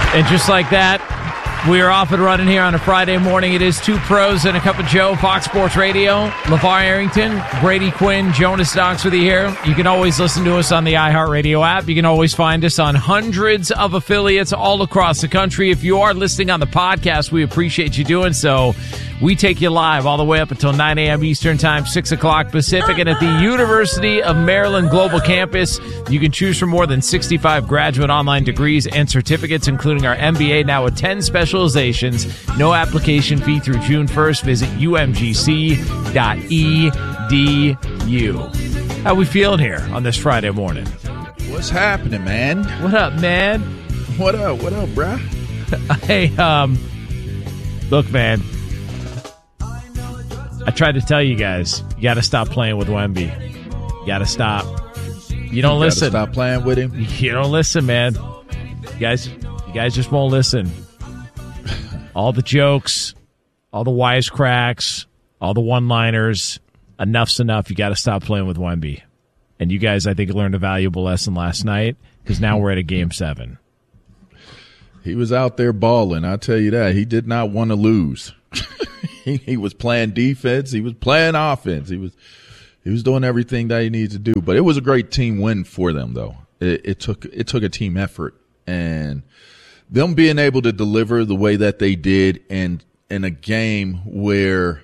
And just like that, we are off and running here on a Friday morning. It is Two Pros and a Cup of Joe, Fox Sports Radio. LeVar Arrington, Brady Quinn, Jonas Knox with you here. You can always listen to us on the iHeartRadio app. You can always find us on hundreds of affiliates all across the country. If you are listening on the podcast, we appreciate you doing so. We take you live all the way up until 9 a.m. Eastern Time, 6 o'clock Pacific. And at the University of Maryland Global Campus, you can choose from more than 65 graduate online degrees and certificates, including our MBA, now with 10 specializations. No application fee through June 1st. Visit umgc.edu. How we feeling here on this Friday morning? What's happening, man? What up, man? What up, bruh? Hey, look, man. I tried to tell you guys, you got to stop playing with Wemby. You got to stop. You don't listen. Stop playing with him. You don't listen, man. You guys just won't listen. All the jokes, all the wisecracks, all the one-liners. Enough's enough. You got to stop playing with Wemby. And you guys, I think, learned a valuable lesson last night because now we're at a Game 7. He was out there balling. I'll tell you that. He did not want to lose. He was playing defense. He was playing offense. He was doing everything that he needed to do. But it was a great team win for them, though. It took a team effort, and them being able to deliver the way that they did, and in a game where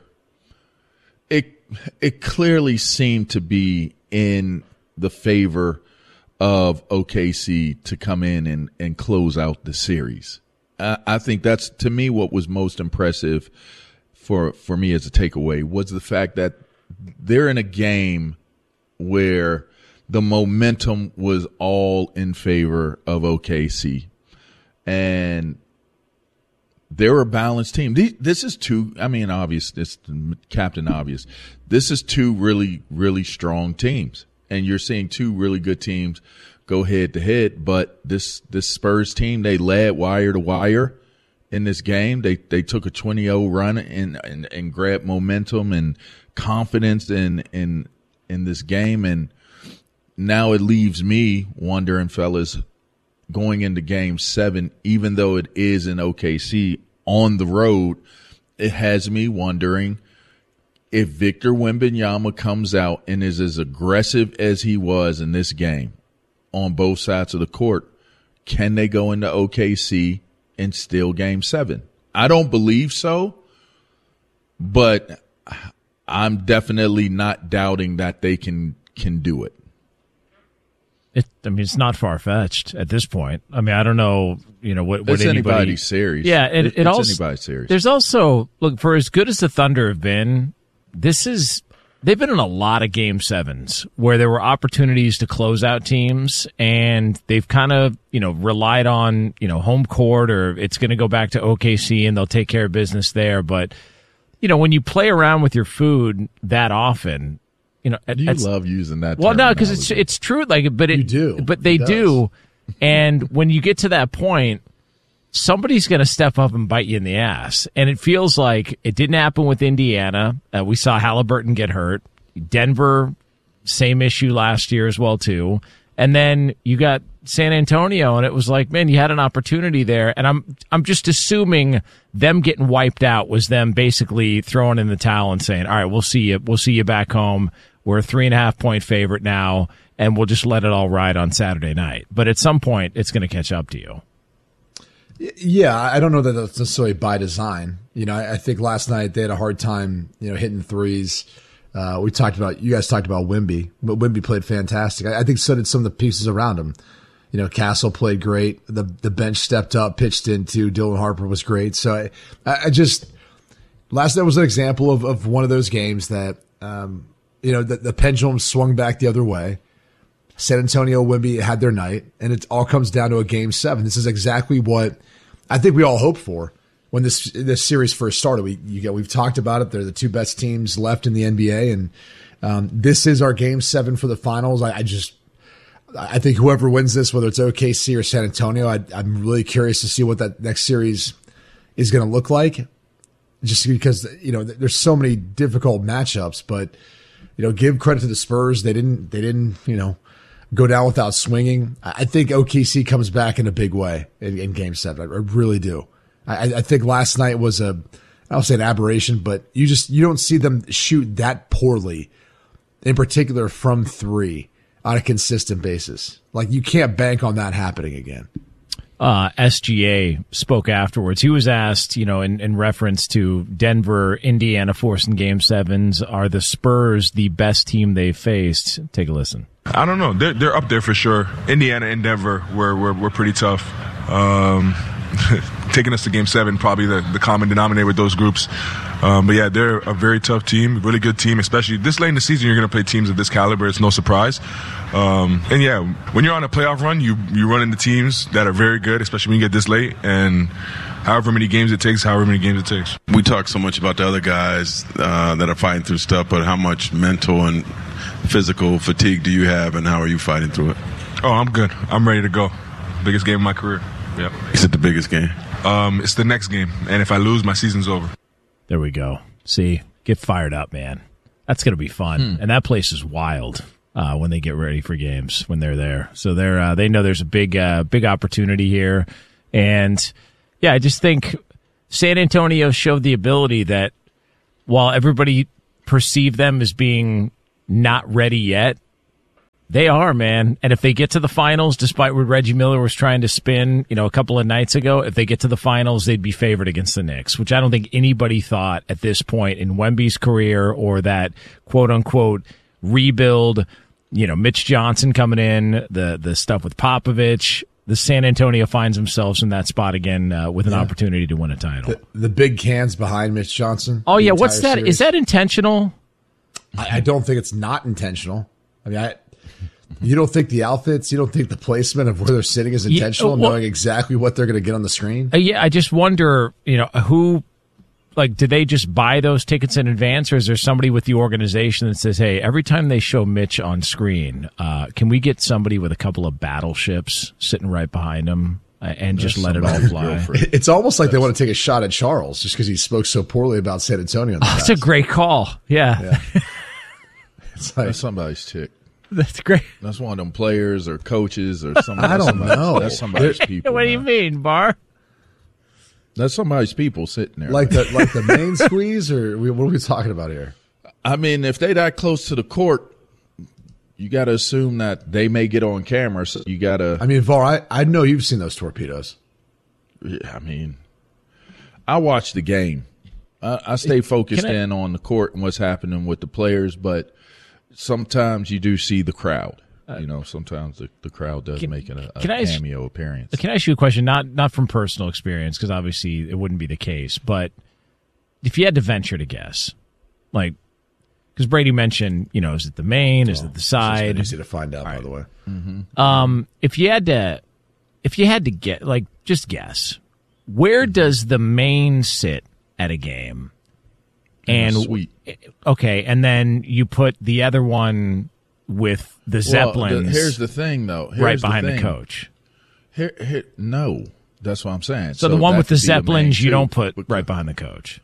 it clearly seemed to be in the favor of OKC to come in and close out the series. I think that's, to me, what was most impressive for me as a takeaway was the fact that they're in a game where the momentum was all in favor of OKC. And they're a balanced team. This is obvious. It's Captain Obvious. This is two really, really strong teams. And you're seeing two really good teams go head to head. But this Spurs team, they led wire to wire in this game. They took a 20-0 run and grabbed momentum and confidence in this game. And now it leaves me wondering, fellas, going into Game 7, even though it is in OKC on the road, it has me wondering if Victor Wembanyama comes out and is as aggressive as he was in this game on both sides of the court, can they go into OKC and steal Game 7? I don't believe so, but I'm definitely not doubting that they can do it. It's not far-fetched at this point. I mean, I don't know, what it's anybody... anybody's series. Yeah, and it's also, anybody's series. There's also, look, for as good as the Thunder have been, they've been in a lot of Game 7s where there were opportunities to close out teams, and they've kind of, relied on, home court, or it's going to go back to OKC and they'll take care of business there. But, when you play around with your food that often... you love using that. Well, no, because it's true. You do, but they do. And when you get to that point, somebody's going to step up and bite you in the ass. And it feels like it didn't happen with Indiana. We saw Halliburton get hurt. Denver, same issue last year as well too. And then you got San Antonio, and it was like, man, you had an opportunity there. And I'm just assuming them getting wiped out was them basically throwing in the towel and saying, all right, we'll see you. We'll see you back home. We're a 3.5-point favorite now, and we'll just let it all ride on Saturday night. But at some point, it's going to catch up to you. Yeah, I don't know that that's necessarily by design. I think last night they had a hard time, hitting threes. You guys talked about Wemby, but Wemby played fantastic. I think so did some of the pieces around him. Castle played great. The bench stepped up, pitched into. Dylan Harper was great. So I just last night was an example of one of those games that the pendulum swung back the other way. San Antonio, Wemby had their night, and it all comes down to a Game 7. This is exactly what I think we all hoped for when this series first started. We've talked about it. They're the two best teams left in the NBA, and this is our Game 7 for the finals. I think whoever wins this, whether it's OKC or San Antonio, I'm really curious to see what that next series is going to look like. Just because there's so many difficult matchups, but give credit to the Spurs. They didn't go down without swinging. I think OKC comes back in a big way in Game 7. I really do. I think last night was I don't say an aberration, but you don't see them shoot that poorly, in particular from 3 on a consistent basis. Like, you can't bank on that happening again. SGA spoke afterwards. He was asked, in reference to Denver, Indiana forcing Game 7s, are the Spurs the best team they've faced? Take a listen. I don't know. They're up there for sure. Indiana and Denver were pretty tough. Taking us to Game 7, probably the common denominator with those groups. But yeah, they're a very tough team, really good team, especially this late in the season. You're going to play teams of this caliber. It's no surprise. And yeah, when you're on a playoff run, you run into teams that are very good, especially when you get this late. And however many games it takes. We talk so much about the other guys that are fighting through stuff, but how much mental and physical fatigue do you have, and how are you fighting through it? Oh, I'm good. I'm ready to go. Biggest game of my career. Yep. Is it the biggest game? It's the next game, and if I lose, my season's over. There we go. See, get fired up, man. That's going to be fun. And that place is wild when they get ready for games, when they're there. So they know there's a big opportunity here. And, yeah, I just think San Antonio showed the ability that while everybody perceived them as being not ready yet, they are, man. And if they get to the finals, despite what Reggie Miller was trying to spin, a couple of nights ago, if they get to the finals, they'd be favored against the Knicks, which I don't think anybody thought at this point in Wemby's career, or that quote unquote rebuild, Mitch Johnson coming in, the stuff with Popovich. The San Antonio finds themselves in that spot again with an opportunity to win a title. The big cans behind Mitch Johnson. Oh, yeah. What's that? Series. Is that intentional? I don't think it's not intentional. I mean, you don't think the outfits, you don't think the placement of where they're sitting is intentional, knowing exactly what they're going to get on the screen? Yeah, I just wonder, who, do they just buy those tickets in advance, or is there somebody with the organization that says, hey, every time they show Mitch on screen, can we get somebody with a couple of battleships sitting right behind him and just let it all fly? It's almost like they want to take a shot at Charles just because he spoke so poorly about San Antonio. That's a great call. Yeah. It's like somebody's chick. That's great. That's one of them players or coaches or somebody. I don't know. That's somebody's people. What do you mean, Bar? That's somebody's people sitting there. Like the main squeeze, or what are we talking about here? I mean, if they that close to the court, you got to assume that they may get on camera. So you got to. I mean, Var, I know you've seen those torpedoes. Yeah, I mean, I watch the game. I stay focused in on the court and what's happening with the players, but sometimes you do see the crowd. Sometimes the crowd does make a cameo appearance. Can I ask you a question? Not from personal experience, because obviously it wouldn't be the case. But if you had to venture to guess, because Brady mentioned, is it the main? Is it the side? It's easy to find out, by the way. Mm-hmm. If you had to get, just guess, where does the main sit at a game? And sweet. Okay, and then you put the other one with the Zeppelins. Here's the thing, though. Right behind the coach. No, that's what I'm saying. So the one with the Zeppelins, you don't put right behind the coach.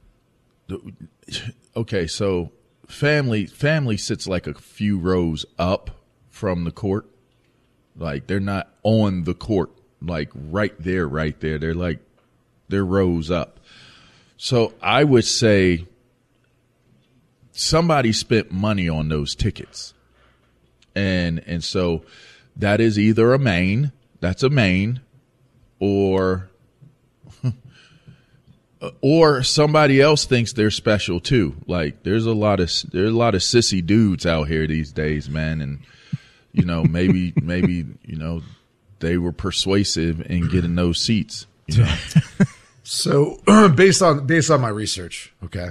Okay, so family sits like a few rows up from the court. Like, they're not on the court, like right there. They're rows up. So I would say somebody spent money on those tickets. And so that is either that's a main, or somebody else thinks they're special too. Like, there's a lot of sissy dudes out here these days, man, and maybe they were persuasive in getting those seats. So based on my research, okay.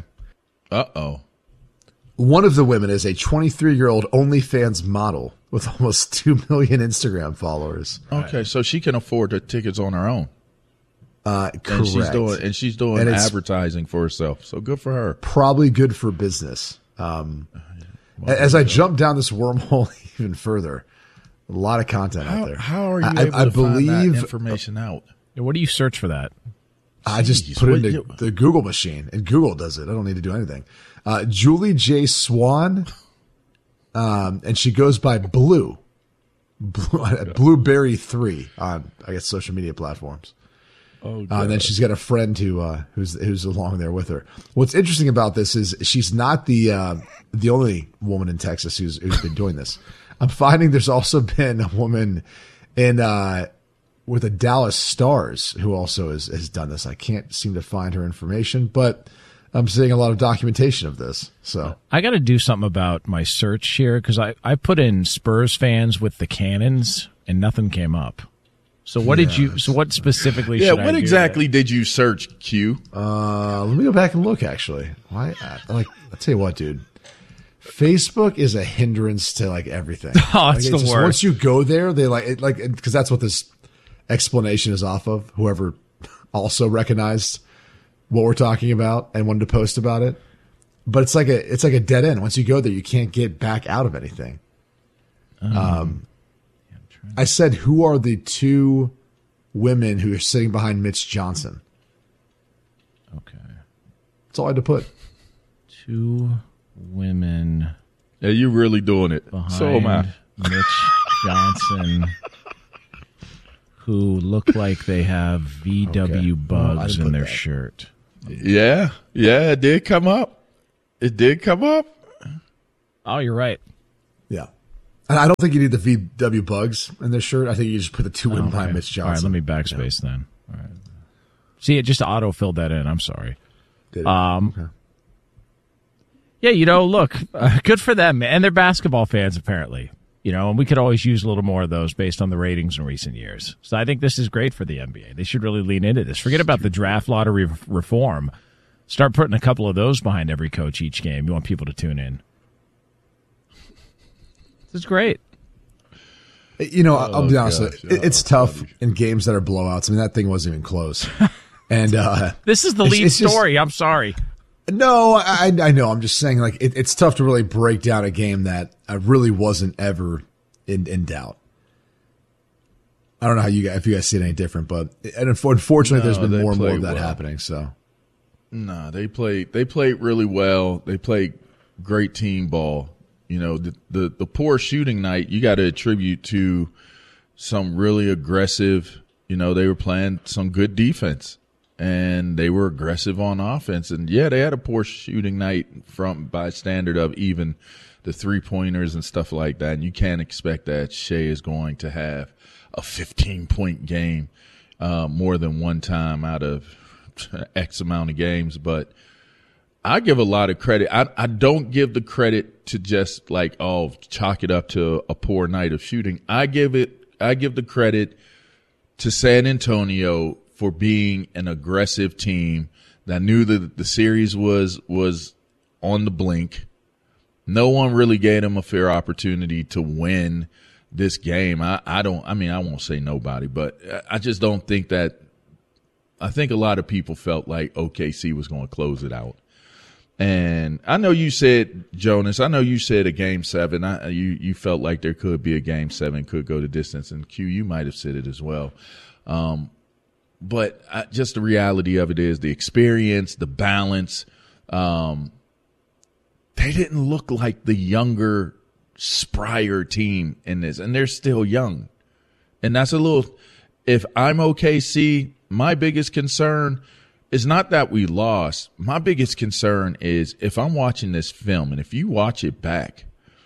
One of the women is a 23-year-old OnlyFans model with almost 2 million Instagram followers. Okay, so she can afford the tickets on her own. Correct. And she's doing advertising for herself. So good for her. Probably good for business. As I jump down this wormhole even further, a lot of content out there. How are you able to find that information out? What do you search for that? I just put it into the Google machine, and Google does it. I don't need to do anything. Julie J. Swan, and she goes by Blue. Blueberry 3 on, I guess, social media platforms. Oh, and then she's got a friend who's along there with her. What's interesting about this is she's not the only woman in Texas who's been doing this. I'm finding there's also been a woman in with the Dallas Stars who also has done this. I can't seem to find her information, but I'm seeing a lot of documentation of this. So I got to do something about my search here because I put in Spurs fans with the Cannons and nothing came up. So what did you? So what specifically? Yeah, should I what do exactly did you search, Q? Let me go back and look. Actually, why? I'll tell you what, dude. Facebook is a hindrance to like everything. Oh, it's the worst. Once you go there, they because that's what this explanation is off of. Whoever also recognized what we're talking about and wanted to post about it, but it's like a dead end. Once you go there, you can't get back out of anything. I said, who are the two women who are sitting behind Mitch Johnson? Okay. That's all I had to put. Two women. Yeah, you're really doing it. So am I. Mitch Johnson, who look like they have VW bugs in their shirt. Yeah, it did come up. Oh, you're right. Yeah. And I don't think you need the VW bugs in their shirt. I think you just put the two women behind Mitch Johnson. All right, let me backspace then. All right. See, it just auto-filled that in. I'm sorry. Did it? Okay. Yeah, look, good for them. And they're basketball fans, apparently. And we could always use a little more of those based on the ratings in recent years. So I think this is great for the NBA. They should really lean into this. Forget about the draft lottery reform. Start putting a couple of those behind every coach each game. You want people to tune in. This is great. I'll be honest. It's tough in games that are blowouts. I mean, that thing wasn't even close. And this is the lead story. I'm sorry. No, I know. I'm just saying, like, it's tough to really break down a game that really wasn't ever in doubt. I don't know if you guys see it any different, but unfortunately, there's been more and more of that happening. So, no, they played really well. They played great team ball. The poor shooting night you got to attribute to some really aggressive. They were playing some good defense. And they were aggressive on offense. And, yeah, they had a poor shooting night by standard of even the three-pointers and stuff like that. And you can't expect that Shea is going to have a 15-point game more than one time out of X amount of games. But I give a lot of credit. I don't give the credit to just chalk it up to a poor night of shooting. I give the credit to San Antonio for being an aggressive team that knew that the series was on the blink. No one really gave them a fair opportunity to win this game. I won't say nobody, but I just don't think that. I think a lot of people felt like OKC was going to close it out. And I know you said, Jonas, a game 7. You felt like there could be a game 7, could go the distance, and Q, you might have said it as well. But just the reality of it is the experience, the balance. They didn't look like the younger, sprier team in this, and they're still young. And that's if I'm OKC, my biggest concern is not that we lost. My biggest concern is if I'm watching this film, and if you watch it back,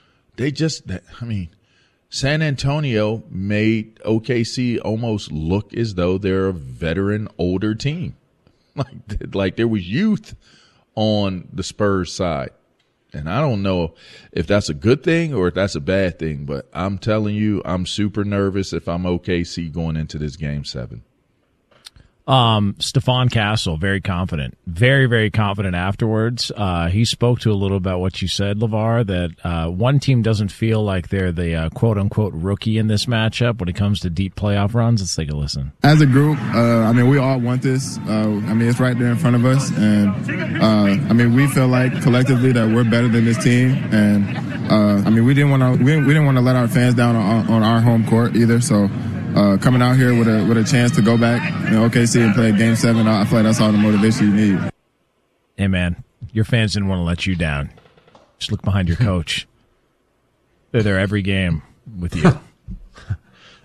San Antonio made OKC almost look as though they're a veteran, older team. Like there was youth on the Spurs side. And I don't know if that's a good thing or if that's a bad thing, but I'm telling you, I'm super nervous if I'm OKC going into this game 7. Stephon Castle, very confident, very, very confident afterwards. He spoke to a little about what you said, LeVar, that one team doesn't feel like they're the quote unquote rookie in this matchup when it comes to deep playoff runs. Let's take a listen. As a group, we all want this. It's right there in front of us. And, we feel like collectively that we're better than this team. And, we didn't want to let our fans down on our home court either. So, coming out here with a chance to go back in OKC and play Game 7, I feel like that's all the motivation you need. Hey, man, your fans didn't want to let you down. Just look behind your coach. They're there every game with you.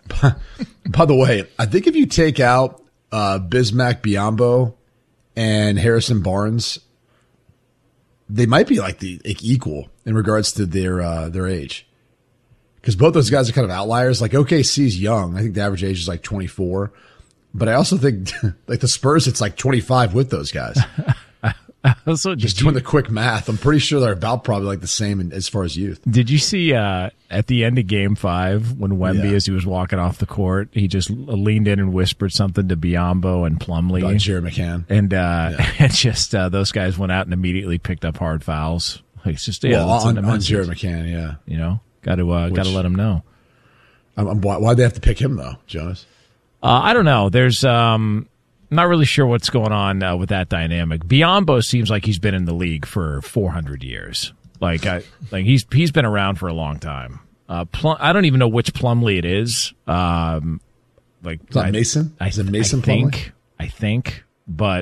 By the way, I think if you take out Bismack Biyombo and Harrison Barnes, they might be like equal in regards to their age. Because both those guys are kind of outliers. Like OKC's young. I think the average age is like 24. But I also think like the Spurs, it's like 25 with those guys. Also, just doing the quick math, I'm pretty sure they're about probably like the same as far as youth. Did you see at the end of Game 5 when Wemby, as he was walking off the court, he just leaned in and whispered something to Biyombo and Plumlee about Jared McCann, and and just those guys went out and immediately picked up hard fouls. Like it's just on Jared McCann, got to let him know. Why'd they have to pick him though, Jonas? I don't know. There's not really sure what's going on with that dynamic. Biyombo seems like he's been in the league for 400 years. Like he's been around for a long time. I don't even know which Plumlee it is. Is that Mason? Is it Mason Plumlee? I think, but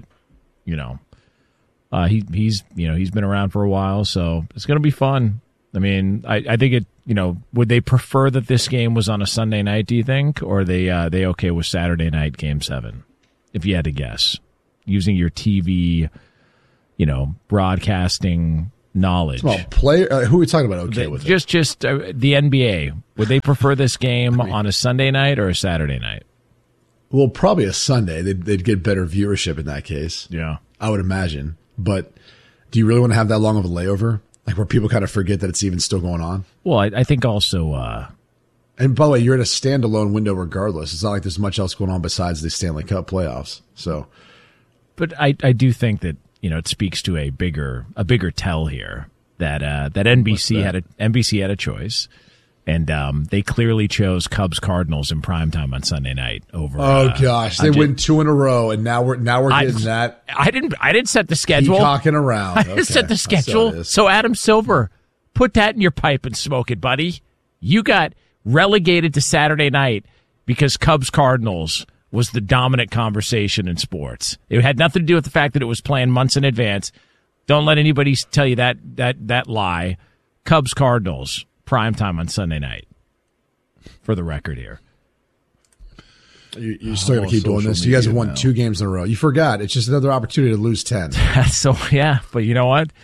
he's been around for a while, so it's going to be fun. I mean, I think it. Would they prefer that this game was on a Sunday night? Do you think, or are they okay with Saturday night Game 7? If you had to guess, using your TV, broadcasting knowledge. Well, who are we talking about? With just the NBA. Would they prefer this game on a Sunday night or a Saturday night? Well, probably a Sunday. They'd get better viewership in that case. Yeah, I would imagine. But do you really want to have that long of a layover, like where people kind of forget that it's even still going on? Well, I think also. And by the way, you're in a standalone window regardless. It's not like there's much else going on besides the Stanley Cup playoffs. So, but I do think that it speaks to a bigger tell here that NBC had a choice, and they clearly chose Cubs Cardinals in primetime on Sunday night over. Oh gosh, they win 2 in a row, and now we're getting that. I didn't set the schedule. Peacocking around. I didn't set the schedule. So Adam Silver, put that in your pipe and smoke it, buddy. You got relegated to Saturday night because Cubs Cardinals was the dominant conversation in sports. It had nothing to do with the fact that it was planned months in advance. Don't let anybody tell you that lie. Cubs Cardinals primetime on Sunday night. For the record here. You're still going to keep doing this. You guys have won 2 games in a row. You forgot. It's just another opportunity to lose 10. So yeah, but you know what?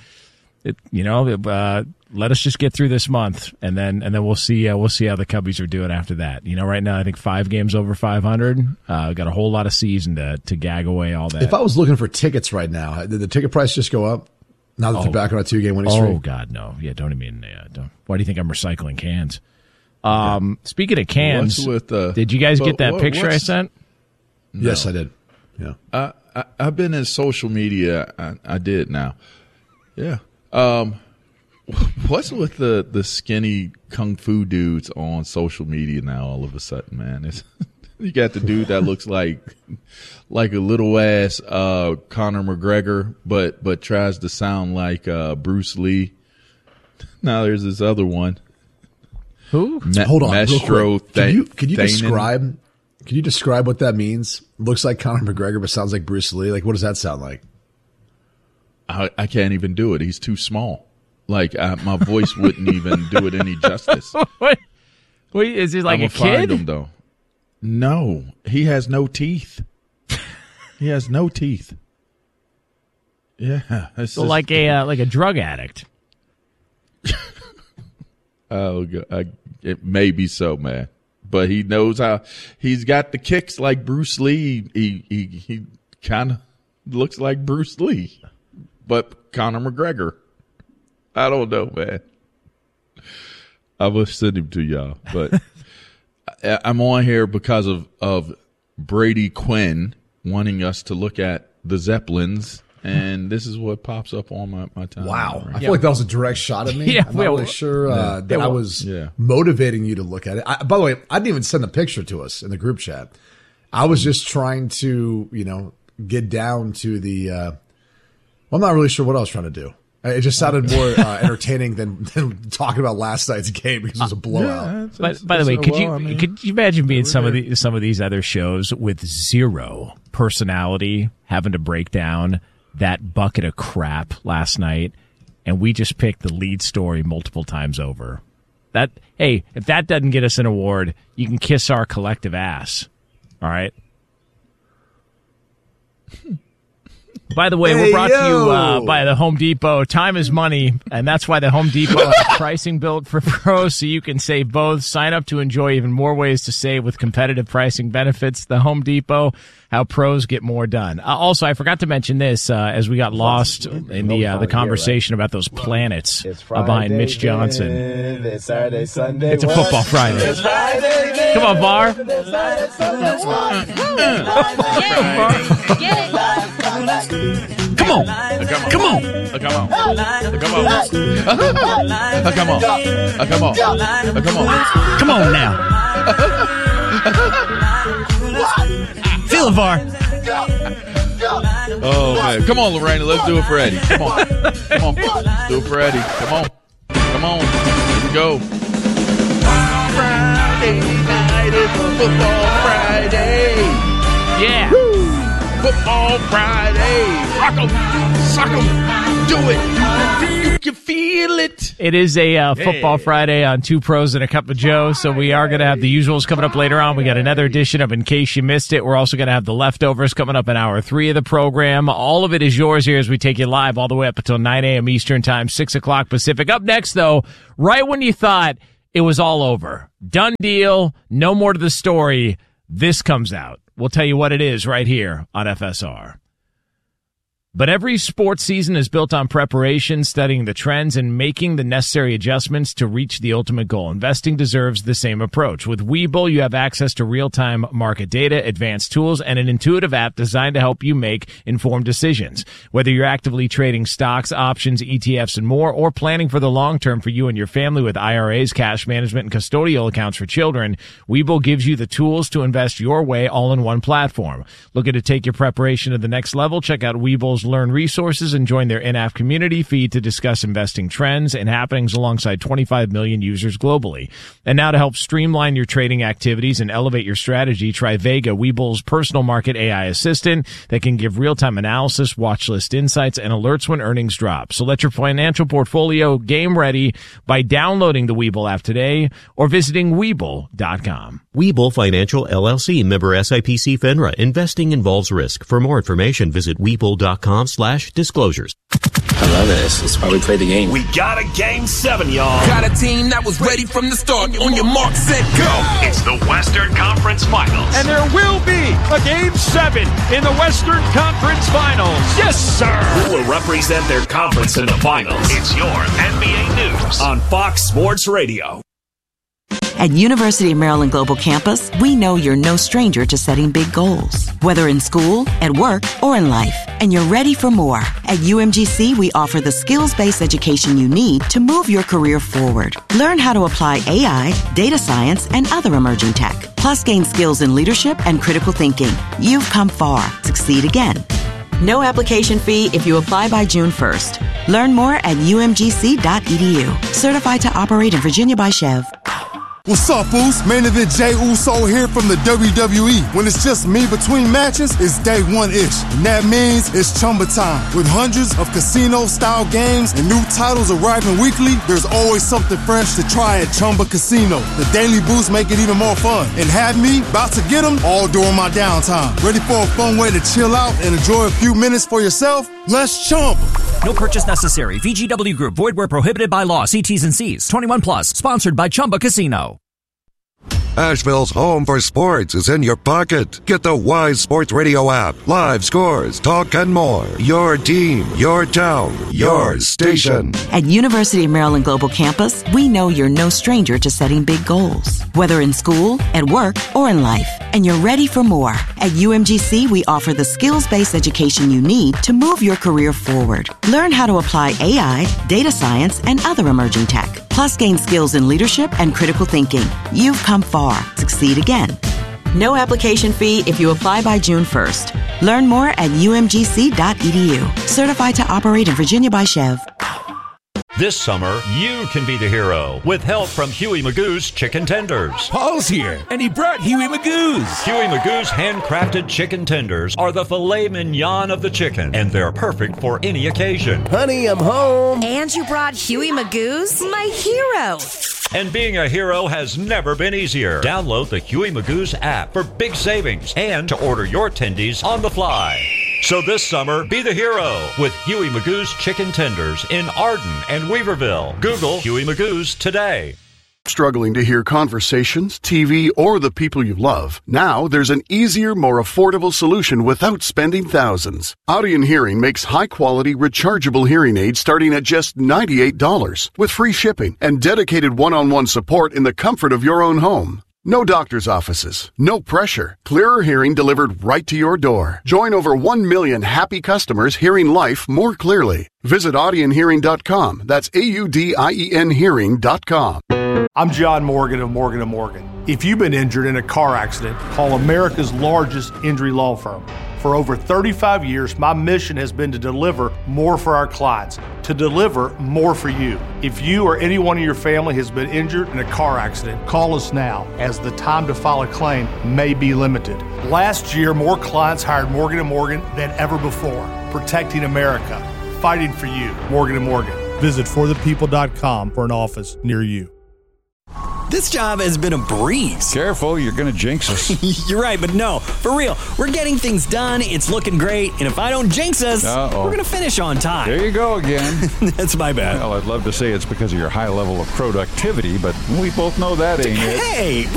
Let us just get through this month, and then we'll see how the Cubbies are doing after that. Right now I think 5 games over 500. Got a whole lot of season to gag away all that. If I was looking for tickets right now, did the ticket price just go up? Now that they're back on a 2-game winning streak. Oh God, no! Yeah, don't even. Why do you think I'm recycling cans? Speaking of cans, did you guys get that picture I sent? No. Yes, I did. Yeah, I've been in social media. I did now. Yeah. What's with the skinny kung fu dudes on social media now? All of a sudden, man, you got the dude that looks like a little ass Conor McGregor, but tries to sound like Bruce Lee. Now there's this other one. Who? Hold on, Mestro. Can you describe what that means? Looks like Conor McGregor, but sounds like Bruce Lee. Like, what does that sound like? I can't even do it. He's too small. Like my voice wouldn't even do it any justice. Wait, is he like a kid? Find him though. No, he has no teeth. He has no teeth. Yeah, so like a drug addict. Oh, it may be so, man. But he knows how. He's got the kicks like Bruce Lee. He kind of looks like Bruce Lee, but Conor McGregor. I don't know, man. I will send him to y'all, but I'm on here because of Brady Quinn wanting us to look at the Zeppelins, and this is what pops up on my timeline. Wow, I feel like that was a direct shot at me. I'm not really sure that I was motivating you to look at it. By the way, I didn't even send a picture to us in the group chat. I was just trying to, get down to the. I'm not really sure what I was trying to do. It just sounded more entertaining than talking about last night's game because it was a blowout. But by the way, could you imagine being some of these other shows with zero personality, having to break down that bucket of crap last night, and we just picked the lead story multiple times over? Hey, if that doesn't get us an award, you can kiss our collective ass. All right? By the way, we're brought to you by the Home Depot. Time is money, and that's why the Home Depot has pricing built for pros so you can save both. Sign up to enjoy even more ways to save with competitive pricing benefits. The Home Depot, how pros get more done. Also, I forgot to mention this as we got lost in the conversation about those planets behind Mitch Johnson. It's Saturday, Sunday. It's a football Friday. It's Friday. Come on, Var. Come on. Come on. Come on. Come on. Come on. Come on. Come on. Come on now. Feel it, Var. Oh, man. Come on, Lorena. Let's do it for Eddie. Come on. Come on. Let's do it for Eddie. Come on. Come on. Here we go. Friday night is football Friday. Yeah. Woo. Football Friday. Rock 'em. Sock 'em. Do it. You can feel it. It is a Football Friday on Two Pros and a Cup of Joe, so we are going to have the usuals coming up later on. We got another edition of In Case You Missed It. We're also going to have the leftovers coming up in hour 3 of the program. All of it is yours here as we take you live all the way up until 9 a.m. Eastern Time, 6 o'clock Pacific. Up next, though, right when you thought it was all over, done deal, no more to the story, this comes out. We'll tell you what it is right here on FSR. But every sports season is built on preparation, studying the trends, and making the necessary adjustments to reach the ultimate goal. Investing deserves the same approach. With Webull, you have access to real-time market data, advanced tools, and an intuitive app designed to help you make informed decisions. Whether you're actively trading stocks, options, ETFs, and more, or planning for the long term for you and your family with IRAs, cash management, and custodial accounts for children, Webull gives you the tools to invest your way all in one platform. Looking to take your preparation to the next level? Check out Webull's Learn resources and join their in-app community feed to discuss investing trends and happenings alongside 25 million users globally. And now to help streamline your trading activities and elevate your strategy, try Vega, Webull's personal market AI assistant that can give real-time analysis, watch list insights, and alerts when earnings drop. So let your financial portfolio game ready by downloading the Webull app today or visiting Webull.com. Webull Financial LLC, member SIPC FINRA. Investing involves risk. For more information, visit Webull.com/disclosures. I love it. It's why we play the game. We got a Game 7, y'all. Got a team that was ready from the start. On your mark, set, go. It's the Western Conference Finals. And there will be a Game 7 in the Western Conference Finals. Yes, sir. Who will represent their conference in the finals? It's your NBA News on Fox Sports Radio. At University of Maryland Global Campus, we know you're no stranger to setting big goals, whether in school, at work, or in life, and you're ready for more. At UMGC, we offer the skills-based education you need to move your career forward. Learn how to apply AI, data science, and other emerging tech, plus gain skills in leadership and critical thinking. You've come far. Succeed again. No application fee if you apply by June 1st. Learn more at umgc.edu. Certified to operate in Virginia by Chev. What's up, Uso? Main event Jey Uso here from the WWE. When it's just me between matches, it's day one-ish. And that means it's Chumba time. With hundreds of casino-style games and new titles arriving weekly, there's always something fresh to try at Chumba Casino. The daily boosts make it even more fun. And have me about to get them all during my downtime. Ready for a fun way to chill out and enjoy a few minutes for yourself? Let's Chumba. No purchase necessary. VGW Group. Void where prohibited by law. See T's and C's. 21 plus. Sponsored by Chumba Casino. Asheville's home for sports is in your pocket. Get the Wise Sports Radio app. Live scores, talk, and more. Your team, your town, your station. At University of Maryland Global Campus, we know you're no stranger to setting big goals, whether in school, at work, or in life, and you're ready for more. At UMGC, we offer the skills-based education you need to move your career forward. Learn how to apply AI, data science, and other emerging tech, plus gain skills in leadership and critical thinking. You've come far. Succeed again. No application fee if you apply by June 1st. Learn more at umgc.edu. Certified to operate in Virginia by Chev. This summer, you can be the hero with help from Huey Magoo's Chicken Tenders. Paul's here, and he brought Huey Magoo's. Huey Magoo's handcrafted chicken tenders are the filet mignon of the chicken, and they're perfect for any occasion. Honey, I'm home. And you brought Huey Magoo's? My hero. And being a hero has never been easier. Download the Huey Magoo's app for big savings and to order your tendies on the fly. So this summer, be the hero with Huey Magoo's Chicken Tenders in Arden and Weaverville. Google Huey Magoo's today. Struggling to hear conversations, TV, or the people you love? Now there's an easier, more affordable solution without spending thousands. Audien Hearing makes high-quality, rechargeable hearing aids starting at just $98 with free shipping and dedicated one-on-one support in the comfort of your own home. No doctor's offices, no pressure. Clearer hearing delivered right to your door. Join over 1 million happy customers hearing life more clearly. Visit AudienHearing.com. That's AUDIEN Hearing.com. I'm John Morgan of Morgan & Morgan. If you've been injured in a car accident, call America's largest injury law firm. For over 35 years, my mission has been to deliver more for our clients, to deliver more for you. If you or anyone in your family has been injured in a car accident, call us now, as the time to file a claim may be limited. Last year, more clients hired Morgan & Morgan than ever before, protecting America, fighting for you. Morgan & Morgan. Visit forthepeople.com for an office near you. This job has been a breeze. Careful, you're going to jinx us. You're right, but no, for real. We're getting things done, it's looking great, and if I don't jinx us, we're going to finish on time. There you go again. That's my bad. Well, I'd love to say it's because of your high level of productivity, but we both know that ain't it. Hey!